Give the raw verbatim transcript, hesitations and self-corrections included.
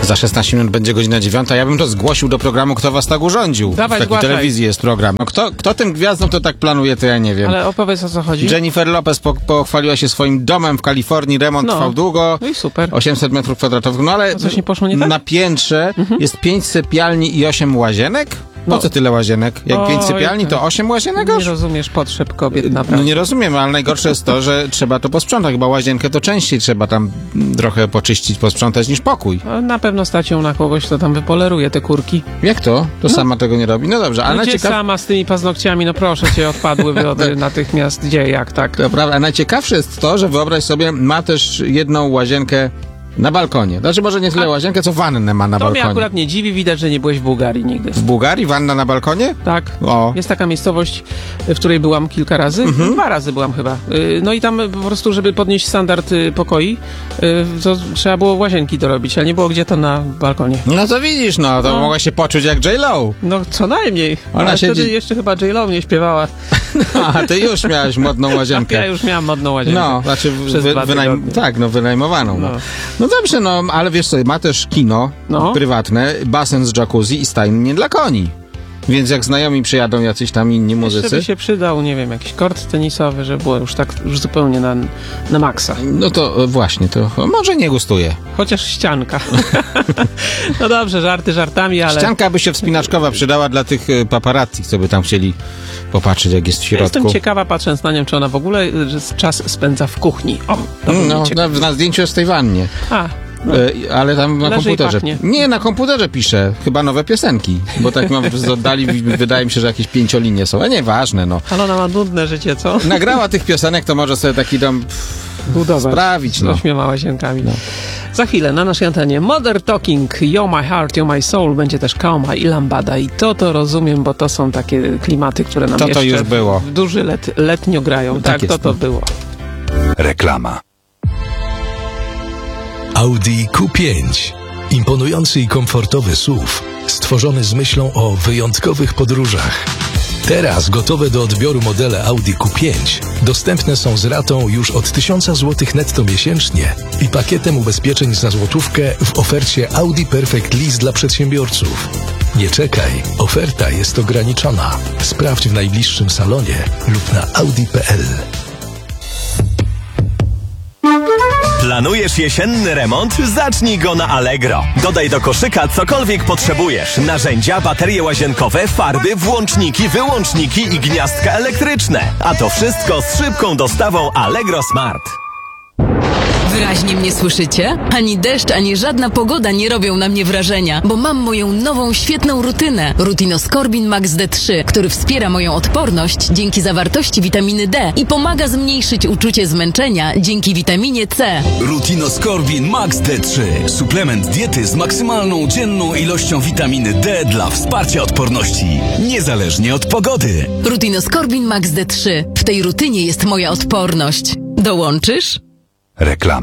Za szesnaście minut będzie godzina dziewiąta. Ja bym to zgłosił do programu Kto was tak urządził. Dawaj, w takiej zgłaszaj. telewizji jest program. No kto, kto tym gwiazdom to tak planuje, to ja nie wiem. Ale opowiedz, o co chodzi. Jennifer Lopez po, pochwaliła się swoim domem w Kalifornii. Remont No. trwał długo. No i super. osiemset metrów kwadratowych. No ale A coś nie poszło nie tak? na piętrze mhm. jest pięć sypialni i osiem łazienek? Po No. co tyle łazienek? Jak Oj, pięć sypialni, to osiem łazienek Nie aż? rozumiesz potrzeb kobiet, naprawdę. No nie rozumiem, ale najgorsze jest to, że trzeba to posprzątać. Chyba łazienkę to częściej trzeba tam trochę poczyścić, posprzątać niż pokój. No, na pewno stać ją na kogoś, kto tam wypoleruje te kurki. Jak to? To sama tego nie robi? No dobrze, ale No gdzie najciekaw... sama z tymi paznokciami? No proszę cię, odpadły wody natychmiast. Gdzie, jak, tak? To prawda, a najciekawsze jest to, że wyobraź sobie, ma też jedną łazienkę na balkonie. Znaczy może nie tyle A- łazienkę, co wannę ma na To mnie balkonie. akurat nie dziwi, widać, że nie byłeś w Bułgarii nigdy. W Bułgarii wanna na balkonie? Tak. O. Jest taka miejscowość, w której byłam kilka razy. Mhm. Dwa razy byłam chyba. Y, No i tam po prostu, żeby podnieść standard y, pokoi, y, to trzeba było łazienki dorobić, ale nie było gdzie to na balkonie. No to widzisz, no, to No. mogła się poczuć jak J-Lo. No co najmniej. Ona Ale siedzi- wtedy jeszcze chyba J-Lo mnie śpiewała. A ty już miałeś modną łazienkę. Ja już miałam modną łazienkę. No, znaczy w- Przez wy, dwa wynajm- tygodnie. tak, no wynajmowaną. No. No. no dobrze, no, ale wiesz co, ma też kino No. prywatne, basen z jacuzzi i stajnie nie dla koni. Więc jak znajomi przyjadą jacyś tam inni Jeszcze muzycy, by się przydał, nie wiem, jakiś kort tenisowy, żeby było już tak już zupełnie na, na maksa. no to e, właśnie, to może nie gustuje. Chociaż ścianka. No dobrze, żarty żartami, ale... Ścianka by się wspinaczkowa przydała dla tych e, paparazzi, co by tam chcieli popatrzeć, jak jest w Ja środku. jestem ciekawa, patrząc na nią, czy ona w ogóle y, że czas spędza w kuchni. O, to by No, mnie ciekawi. na, na zdjęciu jest w tej wannie. A, no. E, ale tam na Leży i komputerze. pachnie. Nie, na komputerze pisze. Chyba nowe piosenki. Bo tak mam oddali, wydaje mi się, że jakieś pięciolinie są. A nieważne, no. Ale ona ma nudne życie, co? Nagrała tych piosenek, to może sobie taki dom Budować. sprawić, Z no. ośmioma łazienkami. Za chwilę na naszej antenie Mother Talking, You're My Heart, You're My Soul, będzie też Kaoma i Lambada i to to rozumiem, bo to są takie klimaty, które nam To to jeszcze już było. w duży let, letnio grają. Tak Tak, jest, to to no. było. Reklama. Audi Q pięć. Imponujący i komfortowy S U V, stworzony z myślą o wyjątkowych podróżach. Teraz gotowe do odbioru modele Audi Q pięć dostępne są z ratą już od tysiąc złotych netto miesięcznie i pakietem ubezpieczeń za złotówkę w ofercie Audi Perfect Lease dla przedsiębiorców. Nie czekaj, oferta jest ograniczona. Sprawdź w najbliższym salonie lub na audi kropka p l. Planujesz jesienny remont? Zacznij go na Allegro. Dodaj do koszyka cokolwiek potrzebujesz. Narzędzia, baterie łazienkowe, farby, włączniki, wyłączniki i gniazdka elektryczne. A to wszystko z szybką dostawą Allegro Smart. Wyraźnie mnie słyszycie? Ani deszcz, ani żadna pogoda nie robią na mnie wrażenia, bo mam moją nową, świetną rutynę. Rutinoskorbin Max D trzy, który wspiera moją odporność dzięki zawartości witaminy D i pomaga zmniejszyć uczucie zmęczenia dzięki witaminie C. Rutinoskorbin Max D trzy. Suplement diety z maksymalną dzienną ilością witaminy D dla wsparcia odporności, niezależnie od pogody. Rutinoskorbin Max D trzy. W tej rutynie jest moja odporność. Dołączysz? Reklama.